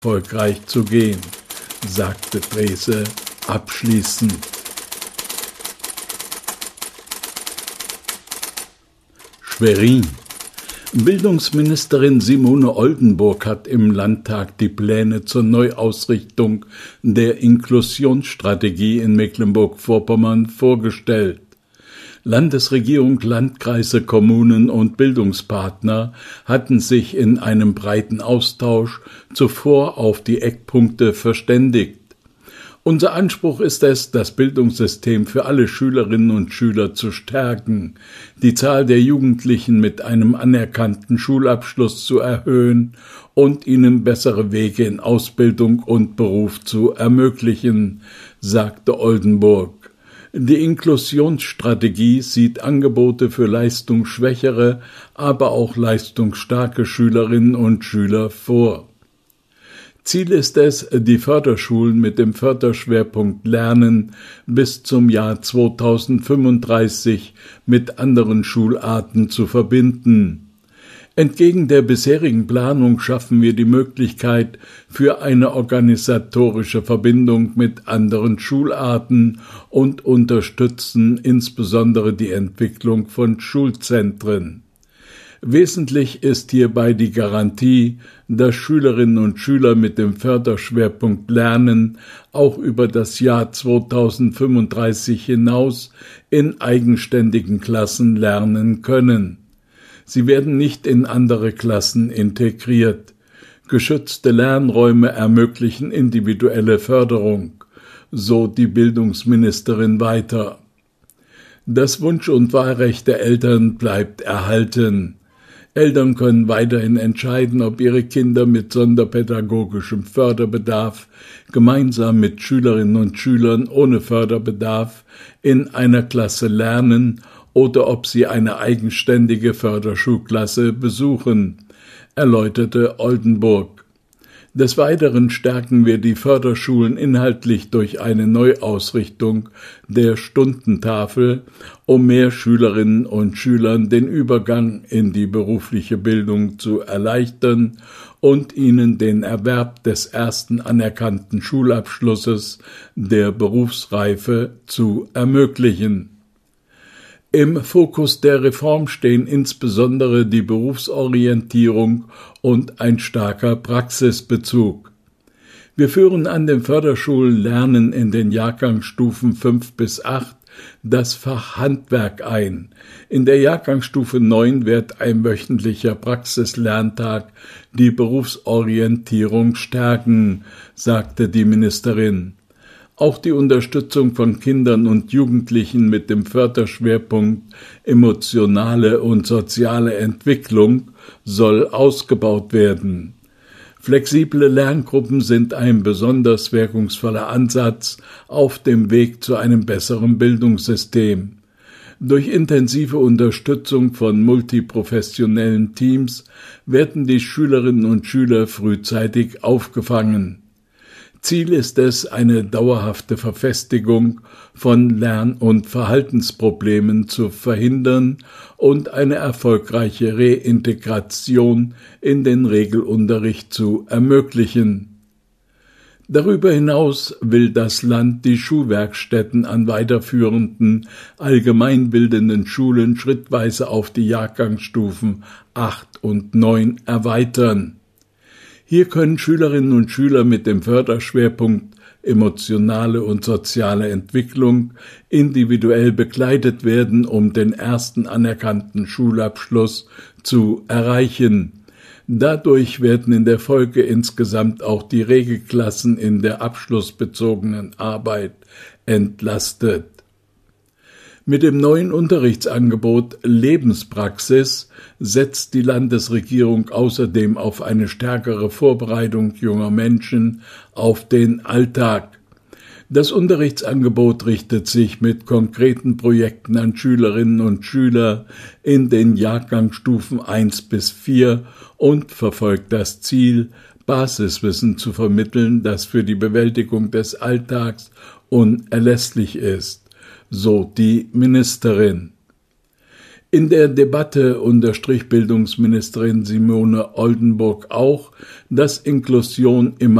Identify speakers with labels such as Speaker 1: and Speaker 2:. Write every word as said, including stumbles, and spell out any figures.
Speaker 1: erfolgreich zu gehen, sagte Drese abschließend. Schwerin. Bildungsministerin Simone Oldenburg hat im Landtag die Pläne zur Neuausrichtung der Inklusionsstrategie in Mecklenburg-Vorpommern vorgestellt. Landesregierung, Landkreise, Kommunen und Bildungspartner hatten sich in einem breiten Austausch zuvor auf die Eckpunkte verständigt. Unser Anspruch ist es, das Bildungssystem für alle Schülerinnen und Schüler zu stärken, die Zahl der Jugendlichen mit einem anerkannten Schulabschluss zu erhöhen und ihnen bessere Wege in Ausbildung und Beruf zu ermöglichen, sagte Oldenburg. Die Inklusionsstrategie sieht Angebote für leistungsschwächere, aber auch leistungsstarke Schülerinnen und Schüler vor. Ziel ist es, die Förderschulen mit dem Förderschwerpunkt Lernen bis zum Jahr zweitausendfünfunddreißig mit anderen Schularten zu verbinden. Entgegen der bisherigen Planung schaffen wir die Möglichkeit für eine organisatorische Verbindung mit anderen Schularten und unterstützen insbesondere die Entwicklung von Schulzentren. Wesentlich ist hierbei die Garantie, dass Schülerinnen und Schüler mit dem Förderschwerpunkt Lernen auch über das Jahr zweitausendfünfunddreißig hinaus in eigenständigen Klassen lernen können. Sie werden nicht in andere Klassen integriert. Geschützte Lernräume ermöglichen individuelle Förderung, so die Bildungsministerin weiter. Das Wunsch- und Wahlrecht der Eltern bleibt erhalten. Eltern können weiterhin entscheiden, ob ihre Kinder mit sonderpädagogischem Förderbedarf gemeinsam mit Schülerinnen und Schülern ohne Förderbedarf in einer Klasse lernen oder ob sie eine eigenständige Förderschulklasse besuchen, erläuterte Oldenburg. Des Weiteren stärken wir die Förderschulen inhaltlich durch eine Neuausrichtung der Stundentafel, um mehr Schülerinnen und Schülern den Übergang in die berufliche Bildung zu erleichtern und ihnen den Erwerb des ersten anerkannten Schulabschlusses der Berufsreife zu ermöglichen. Im Fokus der Reform stehen insbesondere die Berufsorientierung und ein starker Praxisbezug. Wir führen an den Förderschulen Lernen in den Jahrgangsstufen fünf bis acht das Fach Handwerk ein. In der Jahrgangsstufe neun wird ein wöchentlicher Praxislerntag die Berufsorientierung stärken, sagte die Ministerin. Auch die Unterstützung von Kindern und Jugendlichen mit dem Förderschwerpunkt emotionale und soziale Entwicklung soll ausgebaut werden. Flexible Lerngruppen sind ein besonders wirkungsvoller Ansatz auf dem Weg zu einem besseren Bildungssystem. Durch intensive Unterstützung von multiprofessionellen Teams werden die Schülerinnen und Schüler frühzeitig aufgefangen. Ziel ist es, eine dauerhafte Verfestigung von Lern- und Verhaltensproblemen zu verhindern und eine erfolgreiche Reintegration in den Regelunterricht zu ermöglichen. Darüber hinaus will das Land die Schulwerkstätten an weiterführenden allgemeinbildenden Schulen schrittweise auf die Jahrgangsstufen acht und neun erweitern. Hier können Schülerinnen und Schüler mit dem Förderschwerpunkt emotionale und soziale Entwicklung individuell begleitet werden, um den ersten anerkannten Schulabschluss zu erreichen. Dadurch werden in der Folge insgesamt auch die Regelklassen in der abschlussbezogenen Arbeit entlastet. Mit dem neuen Unterrichtsangebot Lebenspraxis setzt die Landesregierung außerdem auf eine stärkere Vorbereitung junger Menschen auf den Alltag. Das Unterrichtsangebot richtet sich mit konkreten Projekten an Schülerinnen und Schüler in den Jahrgangsstufen eins bis vier und verfolgt das Ziel, Basiswissen zu vermitteln, das für die Bewältigung des Alltags unerlässlich ist, so die Ministerin. In der Debatte unterstrich Bildungsministerin Simone Oldenburg auch, dass Inklusion immer